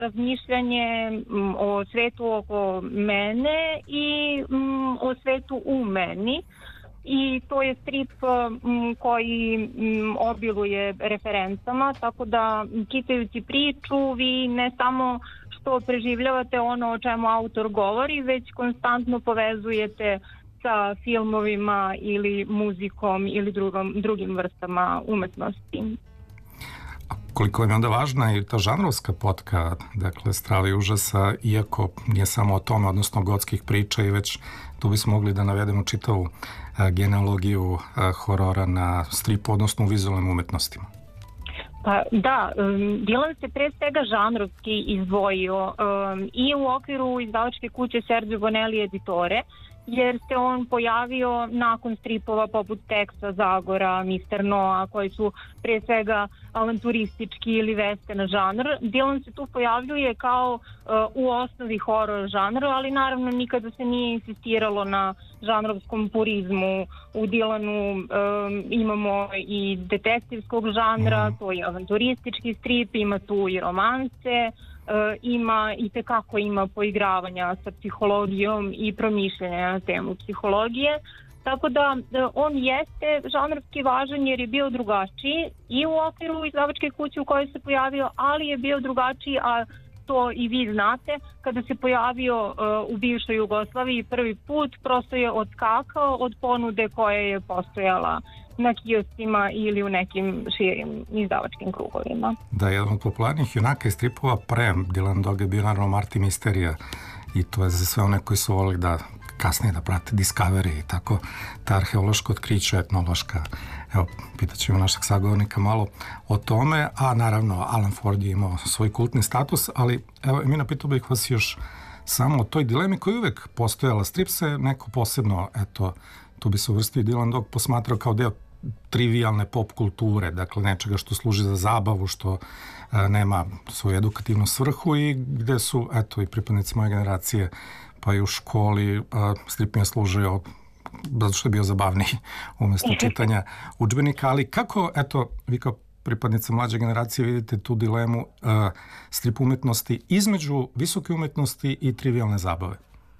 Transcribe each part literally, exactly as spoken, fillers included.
razmišljanje m, o svetu oko mene i m, o svetu u meni. I to je strip m, koji m, obiluje referencama, tako da čitajući priču vi ne samo što preživljavate ono o čemu autor govori, već konstantno povezujete sa filmovima ili muzikom ili drugom, drugim vrstama umetnosti. Koliko je onda važna i ta žanrovska potka, dakle Strava i užasa, iako nije samo o tome, odnosno gotskih priča, i već tu bismo mogli da navedemo čitavu a, genealogiju a, horora na stripu, odnosno u vizualnim umetnostima. Pa da, um, Dylan se pre svega žanrovski izdvojio um, i u okviru izdavačke kuće Sergio Bonelli Editore, jer se on pojavio nakon stripova poput Teksa, Zagora, mister Noa, koji su pre svega avanturistički ili western žanr. Dylan se tu pojavljuje kao uh, u osnovi horor žanr, ali naravno nikada se nije insistiralo na žanrovskom purizmu. U Dylanu um, imamo i detektivskog žanra, mm. to je avanturistički strip, ima tu i romance, Uh, ima i tekako ima poigravanja sa psihologijom i promišljanja na temu psihologije, tako da uh, on jeste žanrovski važan jer je bio drugačiji i u okviru izdavačke kuće u kojoj se pojavio, ali je bio drugačiji, a to i vi znate, kada se pojavio uh, u bivšoj Jugoslaviji prvi put, prosto je odskakao od ponude koja je postojala na kioscima ili u nekim širim izdavačkim krugovima. Da, jedan od popularnih junaka i stripova pre Dylan Dog je bio naravno Marty Misterija, i to je za sve one koji su volili da kasnije da prate Discovery i tako, ta arheološka otkrića, etnološka. Evo, pitaćemo našeg sagovornika malo o tome, a naravno Alan Ford je imao svoj kultni status, ali evo, Emina, pitao bih vas još samo o toj dilemi koja je uvek postojala. Strip se neko posebno, eto, tu bi se uvrstio i Dylan Dog posmatrao kao deo trivialne pop kulture, dakle nečega što služi za zabavu, što a, nema svoju edukativnu svrhu i gde su, eto, i pripadnici moje generacije, pa i u školi, a, strip mi je služio zato što je bio zabavniji umjesto čitanja udžbenika, ali kako, eto, vi kao pripadnica mlađe generacije vidite tu dilemu a, strip umetnosti između visoke umetnosti i trivialne zabave?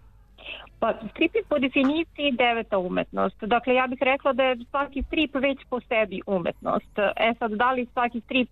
Pa strip je po definiciji deveta umetnost. Dakle, ja bih rekla da je svaki strip već po sebi umetnost. E sad, da li svaki strip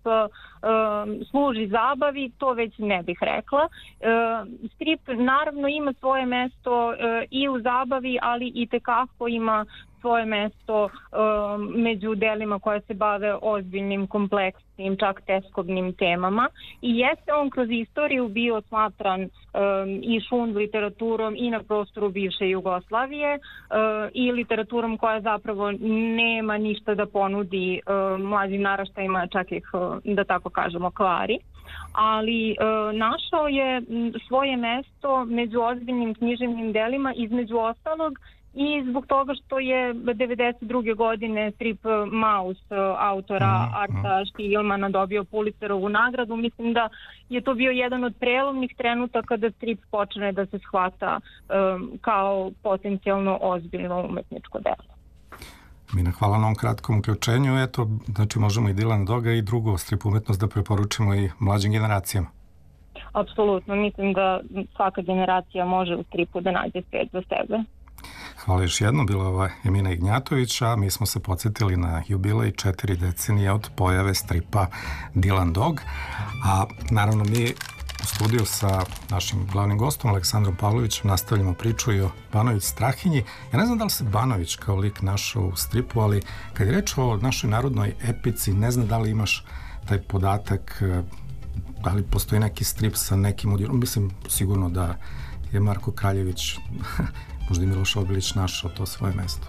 um, služi zabavi, to već ne bih rekla. Um, strip naravno ima svoje mesto uh, i u zabavi, ali i tekako ima svoje mesto um, među delima koje se bave ozbiljnim, kompleksnim, čak teskobnim temama. I jeste on kroz istoriju bio smatran um, i šund literaturom i na prostoru bivše Jugoslavije uh, i literaturom koja zapravo nema ništa da ponudi uh, mlađim naraštajima, čak ih, uh, da tako kažemo, kvari. Ali uh, našao je svoje mesto među ozbiljnim književnim delima, između ostalog i zbog toga što je devedeset druge godine strip Maus autora mm, Arta mm. Štiglmana dobio Pulitzerovu nagradu. Mislim da je to bio jedan od prelomnih trenutaka da strip počne da se shvata um, kao potencijalno ozbiljno umetničko delo. Mina, hvala na ovom kratkom uključenju. Eto, znači možemo i Dylan Doga i drugu strip umetnost da preporučimo i mlađim generacijama. Apsolutno, mislim da svaka generacija može u stripu da nađe svet za sebe. Hvala još jednom, bila ova Emina Ignjatović, a mi smo se podsjetili na jubilej četiri decenije od pojave stripa Dylan Dog, a naravno mi u studiju sa našim glavnim gostom Aleksandrom Pavlovićem nastavljamo priču i o Banović Strahinji. Ja ne znam da li se Banović kao lik našao u stripu, ali kad je reč o našoj narodnoj epici, ne znam da li imaš taj podatak, da li postoji neki strip sa nekim odjerom, mislim sigurno da je Marko Kraljević možda i Miloš Obilić našao to svoje mesto.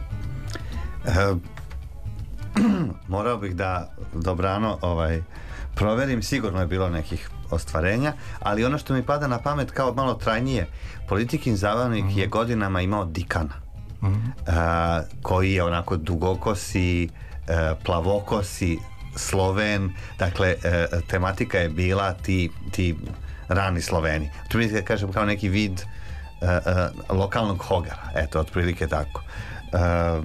E, morao bih da dobrano ovaj, proverim, sigurno je bilo nekih ostvarenja, ali ono što mi pada na pamet kao malo trajnije, Politikin zabavnik mm-hmm. je godinama imao Dikana, mm-hmm. e, koji je onako dugokosi, e, plavokosi, Sloven, dakle e, tematika je bila ti, ti rani Sloveni. Tu mi se kažem kao neki vid Uh, uh, lokalnog hogara, eto, otprilike tako. Uh,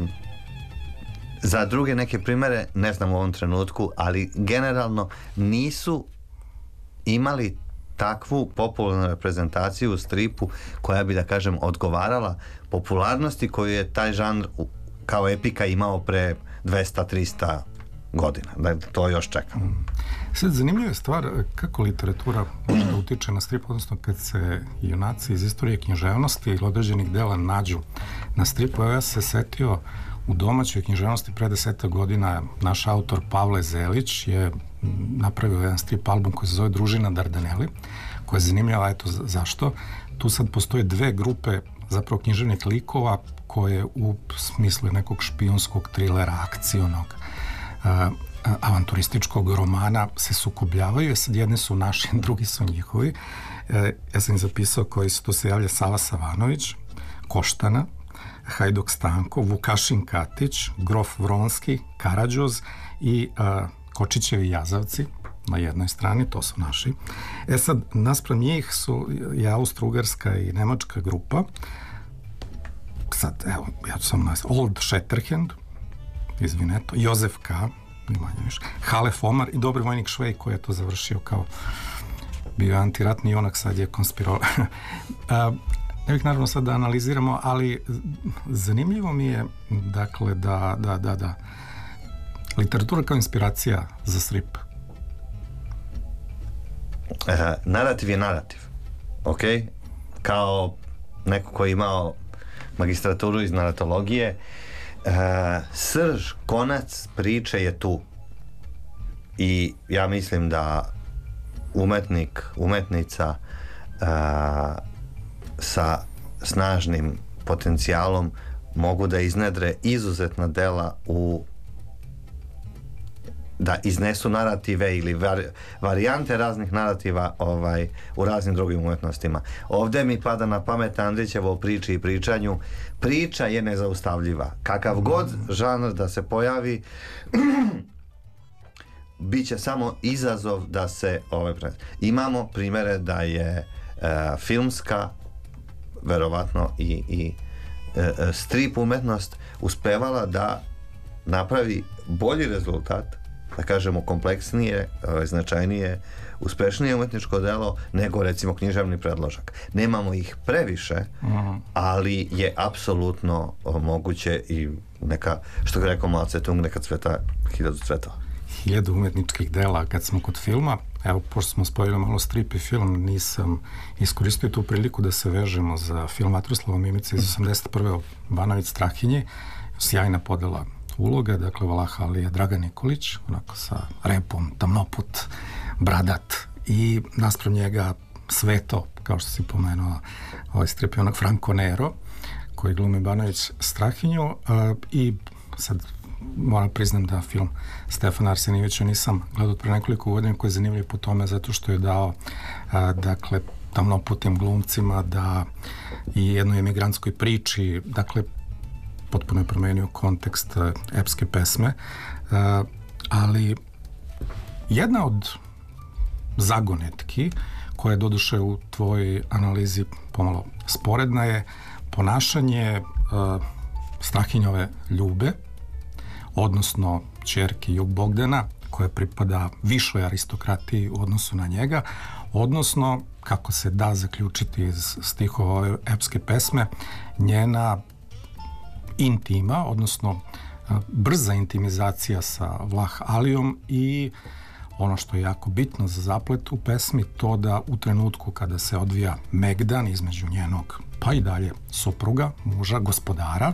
za druge neke primere ne znam u ovom trenutku, ali generalno nisu imali takvu popularnu reprezentaciju u stripu koja bi, da kažem, odgovarala popularnosti koju je taj žanr kao epika imao pre dvesta trista godina. Da, to još čekam. Mm. Sad, zanimljiva je stvar kako literatura može da utiče na strip, odnosno kad se junaci iz istorije književnosti ili određenih dela nađu na stripu. Evo, ja se setio u domaćoj književnosti pre deseta godina naš autor Pavle Zelić je napravio jedan strip album koji se zove Družina Dardaneli, koja je zanimljiva, eto zašto. Tu sad postoje dve grupe zapravo književnih likova koje u smislu nekog špijunskog trilera, akcionog, uh, avanturističkog romana se sukobljavaju. Sad jedni su naši, drugi su njihovi. Uh, ja sam im zapisao koji su, tu se javlja Sava Savanović, Koštana, Hajduk Stanko, Vukašin Katić, Grof Vronski, Karađoz i uh, Kočićevi jazavci na jednoj strani, to su naši. E sad, naspram njih su i Austro-Ugarska i Nemačka grupa. Sad, evo, ja ću samo nastaviti. Old Shatterhand iz Vineto, Jozef K., ni manje više, Halef Omar i Dobri vojnik Švej koji je to završio kao bio antiratni junak, sad je konspirol. Ne bih naravno sad da analiziramo, ali zanimljivo mi je, dakle, da, da, da, da literatura kao inspiracija za strip. E, narativ je narativ. Ok? Kao neko ko je imao magistraturu iz naratologije, e, srž, konac priče je tu. I ja mislim da umetnik, umetnica e, sa snažnim potencijalom mogu da iznedre izuzetna dela u da iznesu narative ili var, varijante raznih narativa ovaj, u raznim drugim umetnostima. Ovdje mi pada na pamet Andrićevo o priči i pričanju. Priča je nezaustavljiva. Kakav god žanr da se pojavi bit će samo izazov da se ovaj, imamo primjere da je e, filmska verovatno i, i e, strip umetnost uspevala da napravi bolji rezultat, da kažemo kompleksnije, značajnije, uspešnije umetničko delo nego recimo književni predložak. Nemamo ih previše, uh-huh. ali je apsolutno moguće i neka, što ga rekao Mao Tse-tung, neka cveta hiljadu cvetova. Hiljadu umetničkih dela. Kad smo kod filma, evo, pošto smo spojili malo strip i film, nisam iskoristio tu priliku da se vežemo za film Vatroslava Mimica iz osamdeset prve Banović Strahinje. Sjajna podela uloga, dakle Valaha Alija Dragan Nikolić, onako sa repom, tamnoput, bradat, i naspram njega Sveto, kao što si pomenuo, ovaj strip je onak Franco Nero, koji glumi Banović Strahinju, uh, i sad moram priznam da film Stefana Arsenijevića nisam gledao pre nekoliko godina, koji je zanimljiv po tome zato što je dao a, dakle tamnoputim glumcima da i jednoj emigrantskoj priči, dakle potpuno je promenio kontekst a, epske pesme, a, ali jedna od zagonetki koja je doduše u tvojoj analizi pomalo sporedna je ponašanje a, Strahinjove Ljube, odnosno ćerki Jug Bogdana, koja pripada višoj aristokratiji u odnosu na njega, odnosno, kako se da zaključiti iz stihova ove epske pesme, njena intima, odnosno brza intimizacija sa Vlah Alijom i ono što je jako bitno za zaplet u pesmi, to da u trenutku kada se odvija megdan između njenog, pa i dalje supruga, muža, gospodara,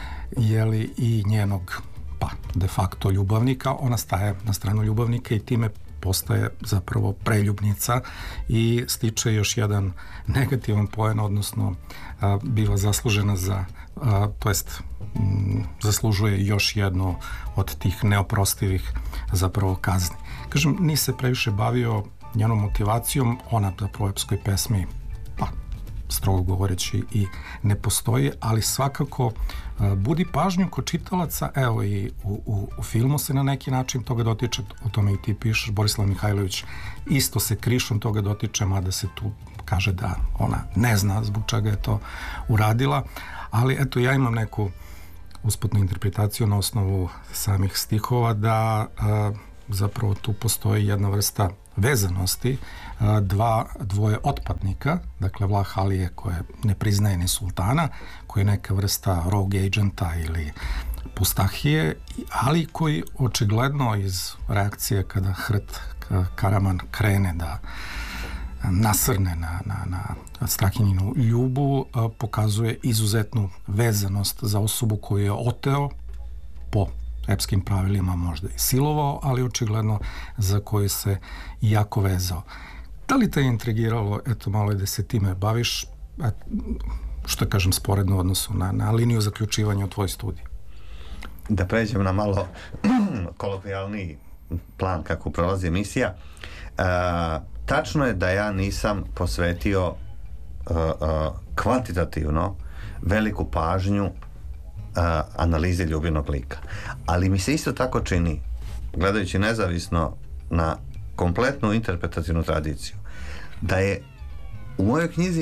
jeli i njenog pa de facto ljubavnika, ona staje na stranu ljubavnika i time postaje zapravo preljubnica i stiče još jedan negativan poen, odnosno a, biva zaslužena za, a, to jest m, zaslužuje još jednu od tih neoprostivih zapravo kazni. Kažem, ni se previše bavio njenom motivacijom, ona zapravo u epskoj pesmi pa strogo govoreći i ne postoji, ali svakako uh, budi pažnju kod čitalaca, evo i u, u, u filmu se na neki način toga dotiče, o tome i ti pišeš, Borislav Mihajlović isto se krišom toga dotiče, mada se tu kaže da ona ne zna zbog čega je to uradila, ali eto ja imam neku usputnu interpretaciju na osnovu samih stihova da uh, zapravo tu postoji jedna vrsta vezanosti dva, dvoje otpadnika, dakle Vlah Alije koje ne priznaje ni sultana, koji je neka vrsta rogue agenta ili Pustahije, ali koji očigledno iz reakcije kada Hrt Karaman krene da nasrne na, na, na Strahinjinu Ljubu, pokazuje izuzetnu vezanost za osobu koju je oteo po epskim pravilima, možda i silovao, ali očigledno za koju se jako vezao. Da li te je intrigiralo, eto malo je da se time baviš, što kažem, sporedno u odnosu na, na liniju zaključivanja u tvoj studij? Da pređem na malo kolokvijalniji plan kako prolazi emisija. E, tačno je da ja nisam posvetio e, e, kvantitativno veliku pažnju e, analize Ljubinog lika. Ali mi se isto tako čini, gledajući nezavisno na kompletnu interpretativnu tradiciju, da je u mojoj knjizi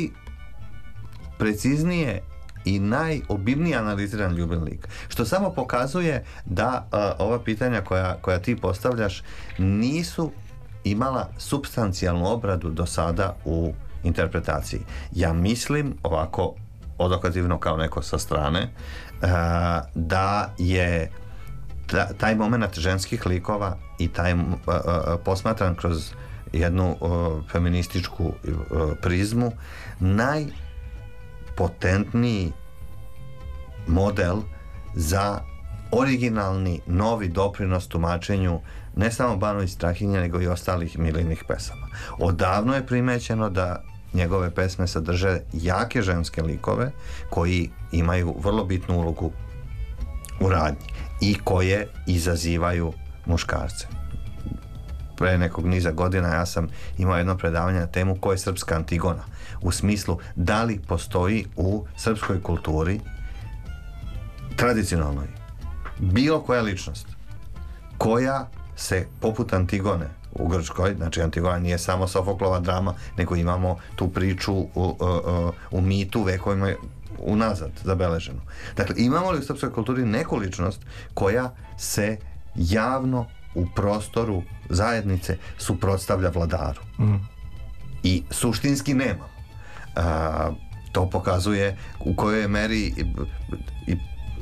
najpreciznije i najobimnije analiziran Ljubin lik. Što samo pokazuje da a, ova pitanja koja, koja ti postavljaš nisu imala supstancijalnu obradu do sada u interpretaciji. Ja mislim, ovako odokativno kao neko sa strane, a, da je ta, taj moment ženskih likova i taj a, a, posmatran kroz jednu a, feminističku a, prizmu naj potentniji model za originalni novi doprinos tumačenju ne samo Banu i Strahinje, nego i ostalih Milinih pesama. Odavno je primećeno da njegove pesme sadrže jake ženske likove koji imaju vrlo bitnu ulogu u radnji i koje izazivaju muškarce. Pre nekog niza godina ja sam imao jedno predavanje na temu ko je srpska Antigona, u smislu da li postoji u srpskoj kulturi tradicionalnoj bilo koja ličnost koja se poput Antigone u Grčkoj, znači Antigona nije samo Sofoklova drama, nego imamo tu priču u, u, u, u mitu vekovima unazad zabeleženu. Dakle, imamo li u srpskoj kulturi neku ličnost koja se javno u prostoru zajednice suprotstavlja vladaru? Mm. I suštinski nema. A, to pokazuje u kojoj meri i, i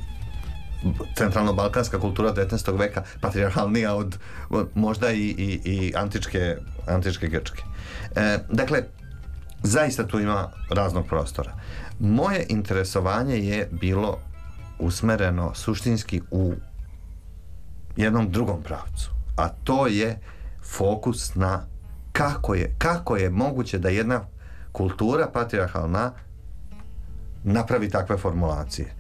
centralno-balkanska kultura devetnaestog veka patrijarhalnija od možda i, i, i antičke, antičke Grčke. E, dakle, zaista tu ima raznog prostora. Moje interesovanje je bilo usmereno suštinski u jednom drugom pravcu, a to je fokus na kako je, kako je moguće da jedna kultura patrijarhalna napravi takve formulacije.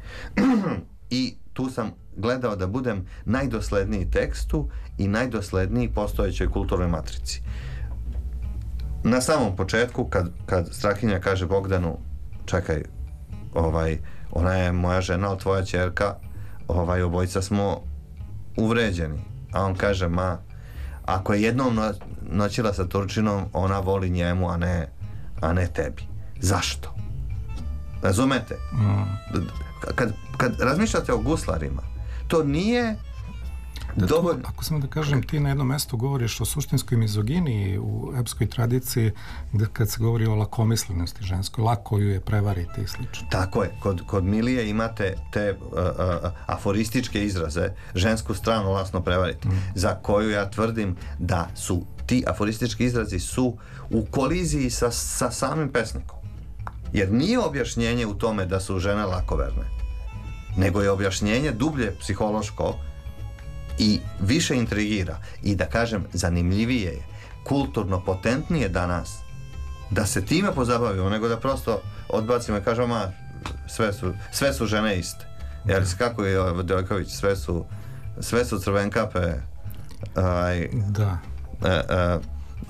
I tu sam gledao da budem najdosledniji tekstu i najdosledniji postojećoj kulturnoj matrici. Na samom početku, kad, kad Strahinja kaže Bogdanu, čekaj, ovaj, ona je moja žena, ali tvoja ćerka, ovaj, obojica smo uvređeni. A on kaže, ma, ako je jednom no, noćila sa Turčinom, ona voli njemu, a ne, a ne tebi. Zašto? Razumete? Mm. Kad, kad razmišljate o guslarima, to nije da dovoljno... Ako sam da kažem, ti na jednom mjestu govoriš o suštinskoj mizoginiji u epskoj tradiciji, gdje kad se govori o lakomislenosti ženskoj, lako ju je prevariti i slično. Tako je. Kod, kod Milije imate te uh, uh, aforističke izraze, žensku stranu lasno prevariti, mm. za koju ja tvrdim da su ti aforistički izrazi su u koliziji sa, sa samim pesnikom. Jer nije objašnjenje u tome da su žene lakoverne, nego je objašnjenje dublje psihološko i više intrigira i, da kažem, zanimljivije je, kulturno potentnije danas da se time pozabavimo nego da prosto odbacimo i kažemo, ma, sve su, sve su žene iste. Jer kako je Dojković, sve su sve su crvenkape. Aj, da. A, a,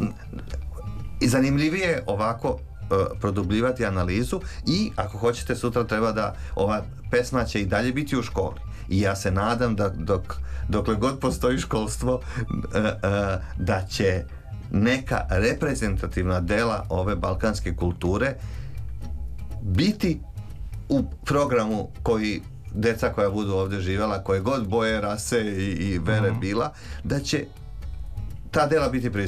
i zanimljivije je ovako produbljivati analizu i ako hoćete sutra treba da ova pesma će i dalje biti u školi i ja se nadam da dok, dokle god postoji školstvo da će neka reprezentativna dela ove balkanske kulture biti u programu koji deca koja budu ovdje živjela, koje god boje, rase i, i vere mm-hmm. bila, da će ta dela biti prisutna.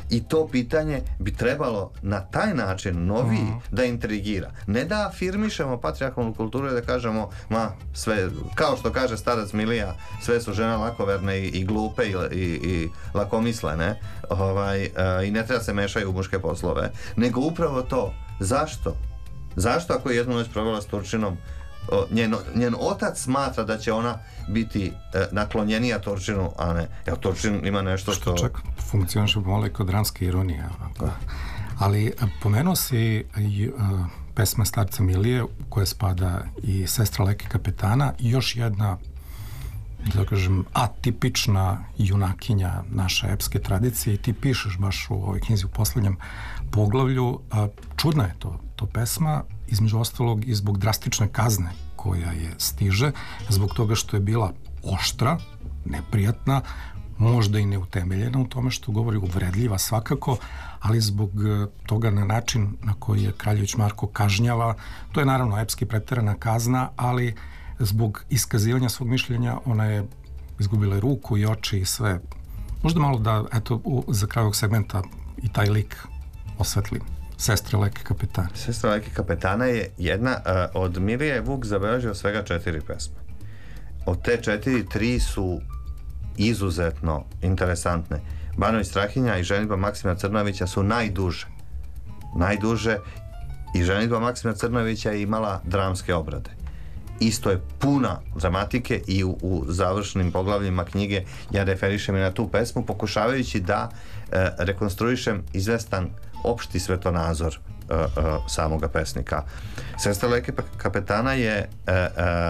i to pitanje bi trebalo na taj način novi mm. da intrigira. Ne da afirmišemo patrijarhalnu kulturu i da kažemo, ma, sve, kao što kaže starac Milija, sve su žene lakoverne i, i glupe i, i, i lakomislene, ovaj, i ne treba se mešaju u muške poslove, nego upravo to. Zašto? Zašto ako je jednu noć provela s Turčinom, njen, njen otac smatra da će ona biti e, naklonjenija Turčinu, a ne, jer Turčin ima nešto što... Što čak funkcioniše malo kod dramske ironije. Ali pomenuo si i uh, pesme starca Milije, u koje spada i Sestra Leke kapetana, i još jedna, da kažem, atipična junakinja naše epske tradicije, i ti pišeš baš u ovoj knjizi u poslednjem poglavlju. A, čudna je to, to pesma, između ostalog i zbog drastične kazne koja je stiže, zbog toga što je bila oštra, neprijatna, možda i neutemeljena u tome što govori, uvredljiva svakako, ali zbog toga na način na koji je Kraljević Marko kažnjava, to je naravno epski preterana kazna, ali zbog iskazivanja svog mišljenja ona je izgubila ruku i oči i sve. Možda malo da, eto, u, za kraj ovog segmenta i taj lik osvetlim. Sestra Leke kapetana. Sestra Leke kapetana je jedna, uh, od Milije Vuk zabeležio svega četiri pesme. Od te četiri, tri su izuzetno interesantne. Banović Strahinja i Ženidba Maksima Crnovića su najduže. Najduže i Ženidba Maksima Crnovića je imala dramske obrade. Isto je puna dramatike i u, u završnim poglavljima knjige ja referišem i na tu pesmu, pokušavajući da e, rekonstruišem izvestan opšti svetonazor e, e, samoga pesnika. Sestra Leke kapetana je e, e,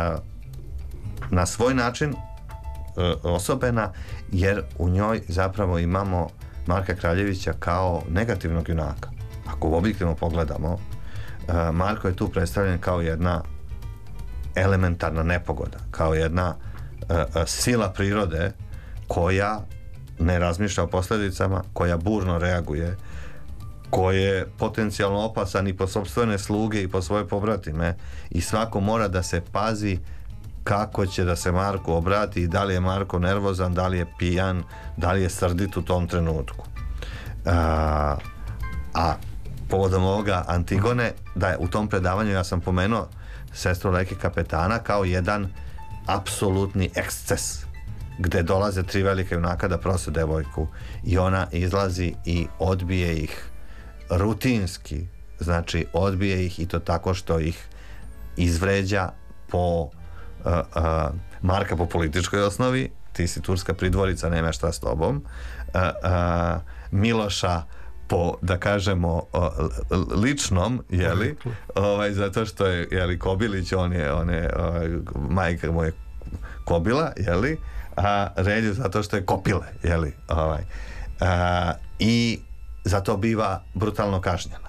na svoj način e, osobena, jer u njoj zapravo imamo Marka Kraljevića kao negativnog junaka. Ako objektivno pogledamo, e, Marko je tu predstavljen kao jedna elementarna nepogoda, kao jedna e, e, sila prirode koja ne razmišlja o posljedicama, koja burno reaguje, koji je potencijalno opasan i po sopstvene sluge i po svoje pobratime, i svako mora da se pazi kako će da se Marku obrati i da li je Marko nervozan, da li je pijan, da li je srdit u tom trenutku. A, a povodom ovoga Antigone, da je u tom predavanju ja sam pomenuo Sestru Leke kapetana kao jedan apsolutni eksces, gde dolaze tri velike junaka da prose devojku i ona izlazi i odbije ih rutinski, znači odbije ih, i to tako što ih izvređa po uh, uh, Marka po političkoj osnovi, ti si turska pridvorica, nema šta s tobom, uh, uh, Miloša po, da kažemo, ličnom, jeli, ovaj, zato što je, jeli, Kobilić, on je, on je, ovaj, majka mu je Kobila, jeli, a Relju zato što je Kopile, jeli, ovaj, a, i zato biva brutalno kažnjena.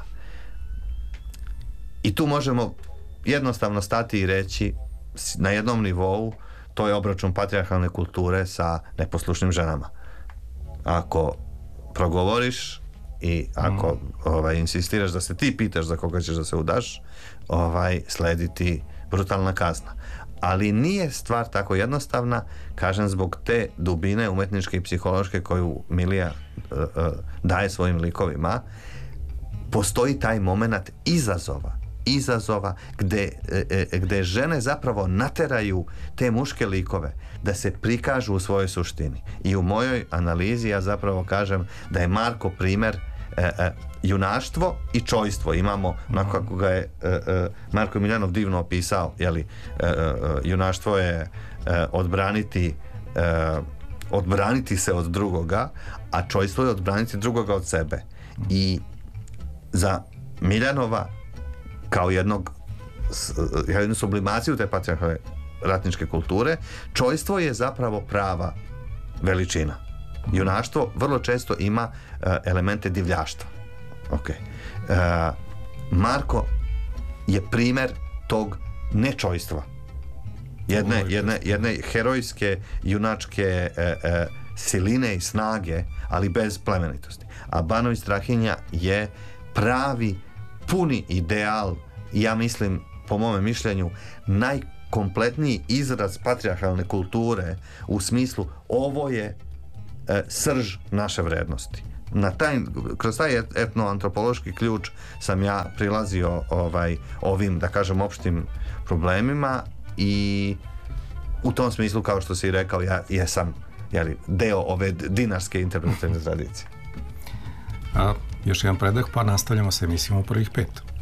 I tu možemo jednostavno stati i reći na jednom nivou, to je obračun patrijarhalne kulture sa neposlušnim ženama. Ako progovoriš i ako mm. ovaj, insistiraš da se ti pitaš za koga ćeš da se udaš, ovaj, sledi ti brutalna kazna. Ali nije stvar tako jednostavna, kažem, zbog te dubine umetničke i psihološke koju Milija uh, uh, daje svojim likovima. Postoji taj moment izazova izazova gde, e, gde žene zapravo nateraju te muške likove da se prikažu u svojoj suštini. I u mojoj analizi ja zapravo kažem da je Marko primer e, e, junaštvo i čojstvo. Imamo, onako kako ga je e, e, Marko Miljanov divno opisao, jeli, e, e, junaštvo je e, odbraniti e, odbraniti se od drugoga, a čojstvo je odbraniti drugoga od sebe. I za Miljanova kao jednog jednu sublimaciju te patrijarhalne ratničke kulture, čojstvo je zapravo prava veličina. Junaštvo vrlo često ima uh, elemente divljaštva. Okay. Uh, Marko je primer tog nečojstva. Jedne, jedne, jedne herojske, junačke uh, uh, siline i snage, ali bez plemenitosti. A Banović Strahinja je pravi puni ideal, i ja mislim, po mome mišljenju, najkompletniji izraz patrijarhalne kulture u smislu ovo je e, srž naše vrednosti. na taj, kroz taj etnoantropološki ključ sam ja prilazio ovaj, ovim, da kažem, opštim problemima i u tom smislu, kao što si rekao, ja jesam jeli, deo ove dinarske interpretativne tradicije. A, još jedan predah, pa nastavljamo sa emisijom u prvih pet.